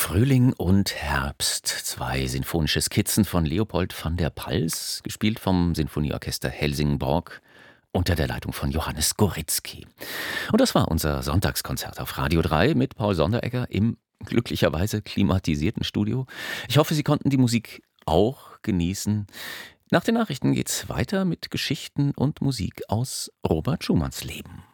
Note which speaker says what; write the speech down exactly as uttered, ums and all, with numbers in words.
Speaker 1: Frühling und Herbst, zwei sinfonische Skizzen von Leopold van der Pals, gespielt vom Sinfonieorchester Helsingborg unter der Leitung von Johannes Goritzky. Und das war unser Sonntagskonzert auf Radio drei mit Paul Sonderegger im glücklicherweise klimatisierten Studio. Ich hoffe, Sie konnten die Musik auch genießen. Nach den Nachrichten geht's weiter mit Geschichten und Musik aus Robert Schumanns Leben.